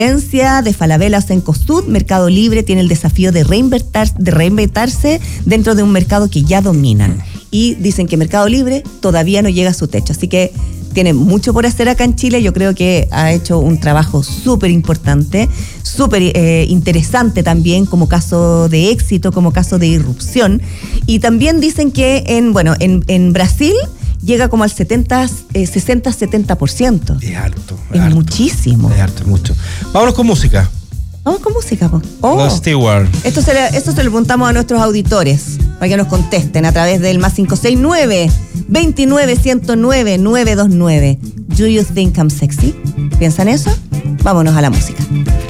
de Falabella o Cencosud, Mercado Libre tiene el desafío de reinventarse dentro de un mercado que ya dominan. Y dicen que Mercado Libre todavía no llega a su techo. Así que tiene mucho por hacer acá en Chile. Yo creo que ha hecho un trabajo súper importante, súper interesante también, como caso de éxito, como caso de irrupción. Y también dicen que en Brasil llega como al 60-70%. Es harto. Es muchísimo. Es harto, mucho. Vámonos con música. Vamos con música, po. Rod Stewart. Esto se le preguntamos a nuestros auditores para que nos contesten a través del +569 29 109 929. Do you think I'm sexy? ¿Piensan eso? Vámonos a la música.